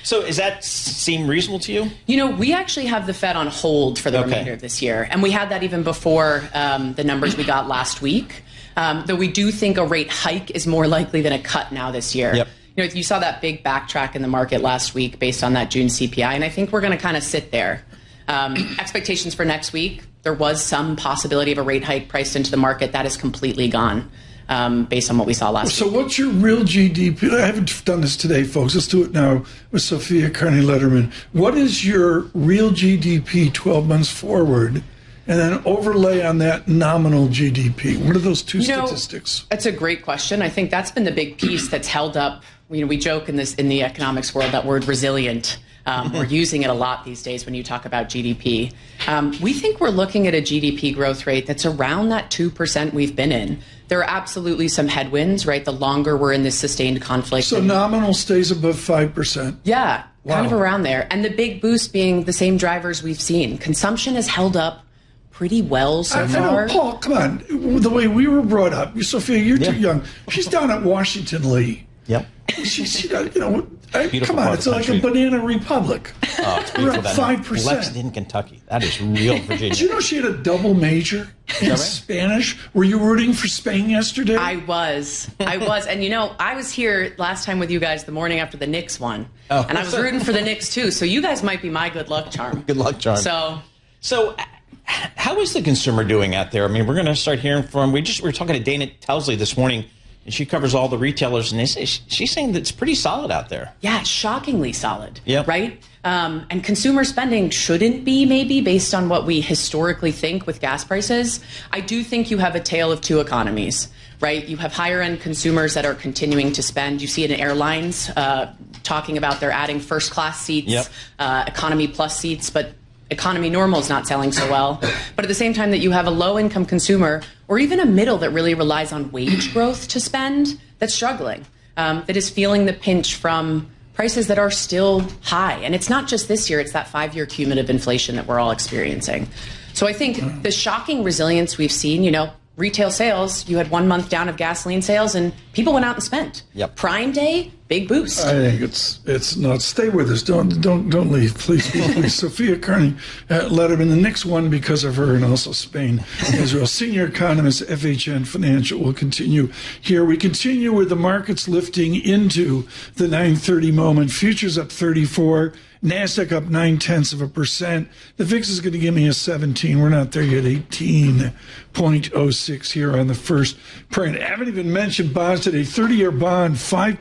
So does that seem reasonable to you? You know, we actually have the Fed on hold for the remainder of this year. And we had that even before the numbers we got last week. Though we do think a rate hike is more likely than a cut now this year. Yep. You know, you saw that big backtrack in the market last week based on that June CPI. And I think we're going to kind of sit there. Expectations for next week, there was some possibility of a rate hike priced into the market. That is completely gone. Based on what we saw last week. So what's your real GDP? I haven't done this today, folks. Let's do it now with Sophia Kearney-Letterman. What is your real GDP 12 months forward? And then overlay on that nominal GDP. What are those two statistics? That's a great question. I think that's been the big piece that's held up. You know, we joke in the economics world that word resilient. We're using it a lot these days when you talk about GDP. We think we're looking at a GDP growth rate that's around that 2% we've been in. There are absolutely some headwinds, right? The longer we're in this sustained conflict. So nominal stays above 5%. Yeah, wow. Kind of around there. And the big boost being the same drivers we've seen. Consumption has held up pretty well so far. I know, Paul, come on. The way we were brought up, Sophia, you're too young. She's down at Washington Lee. Yep. She's, you know, come on, it's like country. a banana republic. Oh, it's We're beautiful. at 5%. Lexington, Kentucky. That is real Virginia. Did you know she had a double major in Spanish? Were you rooting for Spain yesterday? I was. And, you know, I was here last time with you guys the morning after the Knicks won. Oh. And I was rooting for the Knicks, too. So you guys might be my good luck charm. Good luck charm. So how is the consumer doing out there? I mean, we're going to start hearing from, we were talking to Dana Telsley this morning, and she covers all the retailers, and she's saying that it's pretty solid out there. Yeah, shockingly solid, yep. Right? And consumer spending shouldn't be maybe based on what we historically think with gas prices. I do think you have a tale of two economies, right? You have higher end consumers that are continuing to spend. You see it in airlines talking about they're adding first class seats, yep. Economy plus seats, but economy normal is not selling so well. But at the same time that you have a low-income consumer or even a middle that really relies on wage growth to spend that's struggling, that is feeling the pinch from prices that are still high. And it's not just this year, it's that 5-year cumulative inflation that we're all experiencing. So I think the shocking resilience we've seen, you know, retail sales, you had 1 month down of gasoline sales and people went out and spent. Yep. Prime Day, big boost. I think it's not. Stay with us. Don't leave, please. Sophia Kearney-Letterman, the Knicks won because of her, and also Spain, Israel. Senior economist, FHN Financial, will continue here. We continue with the markets lifting into the 9:30 moment. Futures up 34. NASDAQ up 0.9%. The VIX is going to give me a 17. We're not there yet. 18.06 here on the first print. I haven't even mentioned bonds today. 30-year bond,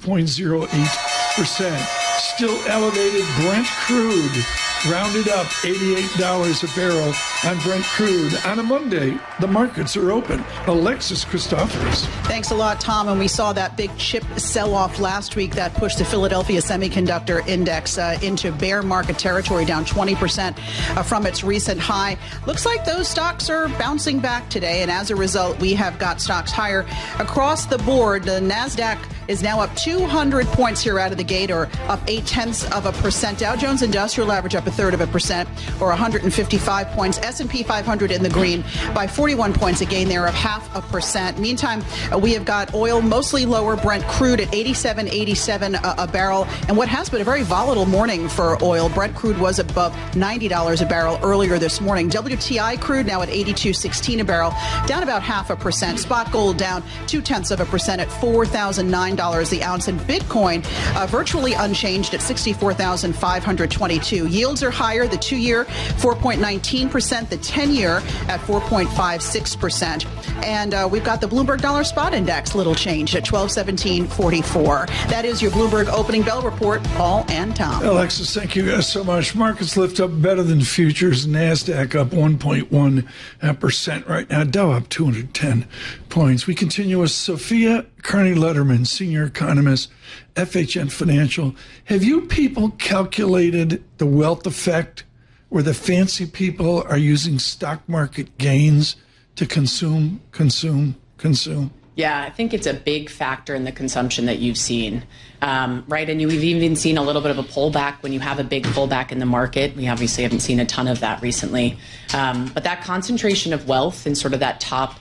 5.08%. Still elevated. Brent crude rounded up $88 a barrel on Brent crude. On a Monday, the markets are open. Alexis Christoforous. Thanks a lot, Tom. And we saw that big chip sell-off last week that pushed the Philadelphia Semiconductor Index into bear market territory, down 20% from its recent high. Looks like those stocks are bouncing back today. And as a result, we have got stocks higher across the board. The NASDAQ is now up 200 points here out of the gate, or up 0.8%. Dow Jones Industrial Average up 0.33%, or 155 points. S&P 500 in the green by 41 points, a gain there of 0.5%. Meantime, we have got oil mostly lower. Brent crude at 87.87 a barrel, and what has been a very volatile morning for oil. Brent crude was above $90 a barrel earlier this morning. WTI crude now at 82.16 a barrel, down about 0.5%. Spot gold down 0.2% at $4,009 the ounce, and Bitcoin virtually unchanged at 64,522. Yields are higher. The 2-year 4.19%, the 10-year at 4.56%. And we've got the Bloomberg Dollar Spot Index, little change at 1217.44. That is your Bloomberg Opening Bell Report. Paul and Tom. Alexis, thank you guys so much. Markets lift up better than futures. NASDAQ up 1.1% right now. Dow up 210 points. We continue with Sophia Kearney-Letterman, senior economist, FHN Financial. Have you people calculated the wealth effect where the fancy people are using stock market gains to consume? Yeah, I think it's a big factor in the consumption that you've seen, right? And we've even seen a little bit of a pullback when you have a big pullback in the market. We obviously haven't seen a ton of that recently. But that concentration of wealth in sort of that top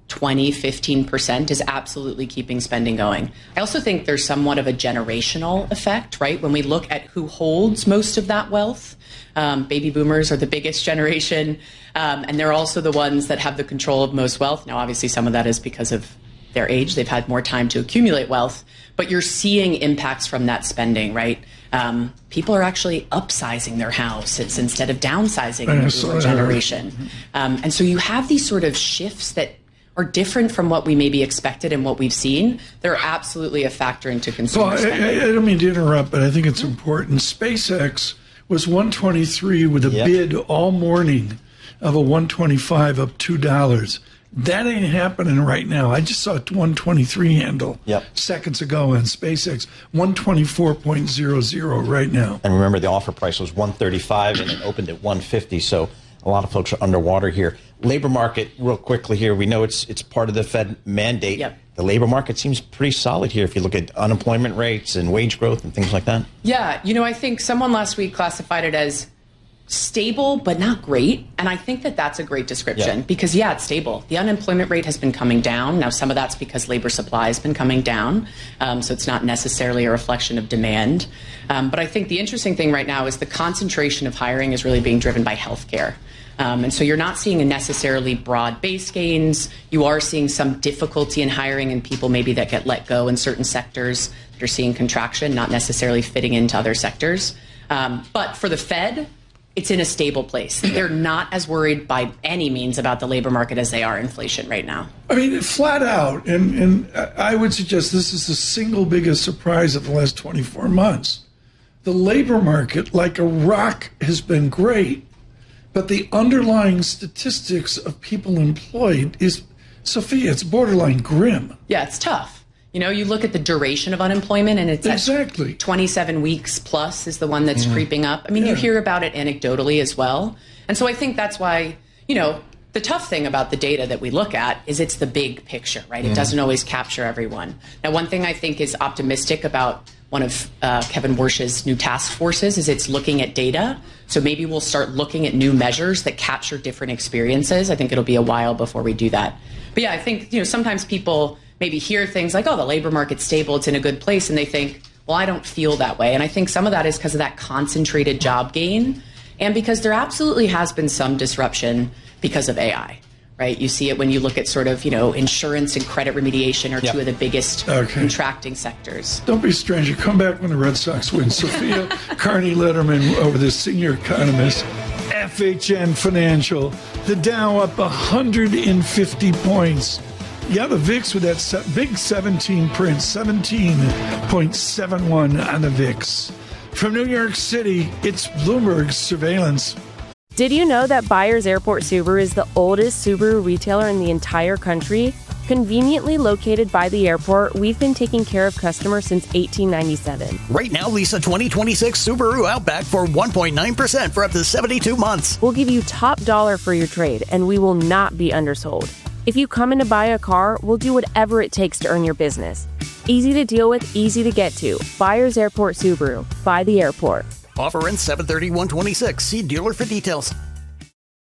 20, 15% is absolutely keeping spending going. I also think there's somewhat of a generational effect, right? When we look at who holds most of that wealth, baby boomers are the biggest generation, and they're also the ones that have the control of most wealth. Now, obviously, some of that is because of their age. They've had more time to accumulate wealth, but you're seeing impacts from that spending, right? People are actually upsizing their house. It's instead of downsizing in the boomer generation. And so you have these sort of shifts that are different from what we maybe expected and what we've seen. They're absolutely a factor into consumer spending. I don't mean to interrupt, but I think it's important. SpaceX was 123 with a bid all morning of a 125 up $2. That ain't happening right now. I just saw a 123 handle seconds ago on SpaceX, 124.00 right now. And remember, the offer price was 135 and it opened at 150. So a lot of folks are underwater here. Labor market, real quickly here. We know it's part of the Fed mandate. The labor market seems pretty solid here if you look at unemployment rates and wage growth and things like that. Yeah, I think someone last week classified it as stable, but not great. And I think that that's a great description because, it's stable. The unemployment rate has been coming down. Now, some of that's because labor supply has been coming down. So it's not necessarily a reflection of demand. But I think the interesting thing right now is the concentration of hiring is really being driven by healthcare. And so you're not seeing a necessarily broad base gains. You are seeing some difficulty in hiring and people maybe that get let go in certain sectors that are seeing contraction, not necessarily fitting into other sectors. But for the Fed, it's in a stable place. They're not as worried by any means about the labor market as they are inflation right now. I mean, flat out, and I would suggest this is the single biggest surprise of the last 24 months. The labor market, like a rock, has been great, but the underlying statistics of people employed is, Sophia, it's borderline grim. Yeah, it's tough. You look at the duration of unemployment, and it's exactly 27 weeks plus is the one that's creeping up. I mean, you hear about it anecdotally as well. And so I think that's why, the tough thing about the data that we look at is it's the big picture, right? It doesn't always capture everyone. Now, one thing I think is optimistic about one of Kevin Warsh's new task forces is it's looking at data. So maybe we'll start looking at new measures that capture different experiences. I think it'll be a while before we do that. But yeah, I think, sometimes people maybe hear things like, oh, the labor market's stable, it's in a good place, and they think, well, I don't feel that way. And I think some of that is because of that concentrated job gain and because there absolutely has been some disruption because of AI, right? You see it when you look at sort of, insurance and credit remediation are two of the biggest contracting sectors. Don't be a stranger. Come back when the Red Sox win. Sophia Carney-Letterman over the senior economist, FHN Financial. The Dow up 150 points. Yeah, the VIX with that big 17 print, 17.71 on the VIX. From New York City, it's Bloomberg Surveillance. Did you know that Byers Airport Subaru is the oldest Subaru retailer in the entire country? Conveniently located by the airport, we've been taking care of customers since 1897. Right now, lease a 2026 Subaru Outback for 1.9% for up to 72 months. We'll give you top dollar for your trade, and we will not be undersold. If you come in to buy a car, we'll do whatever it takes to earn your business. Easy to deal with, easy to get to. Byers Airport Subaru. By the airport. Offer ends 7/30/126. See dealer for details.